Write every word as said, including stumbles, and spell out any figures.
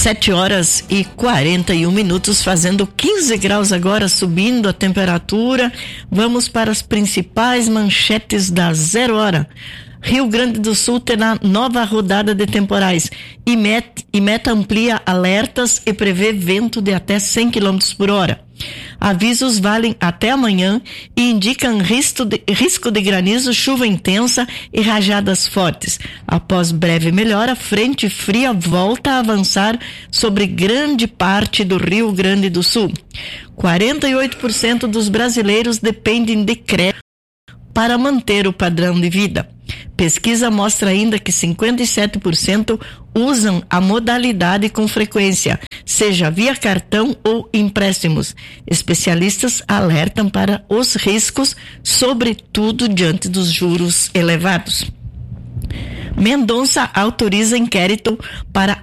sete horas e quarenta e um minutos, fazendo quinze graus agora, subindo a temperatura. Vamos para as principais manchetes da Zero Hora. Rio Grande do Sul terá nova rodada de temporais. IMET, IMET amplia alertas e prevê vento de até cem quilômetros por hora. Avisos valem até amanhã e indicam risco de, risco de granizo, chuva intensa e rajadas fortes. Após breve melhora, frente fria volta a avançar sobre grande parte do Rio Grande do Sul. quarenta e oito por cento dos brasileiros dependem de crédito para manter o padrão de vida. Pesquisa mostra ainda que cinquenta e sete por cento usam a modalidade com frequência, seja via cartão ou empréstimos. Especialistas alertam para os riscos, sobretudo diante dos juros elevados. Mendonça autoriza inquérito para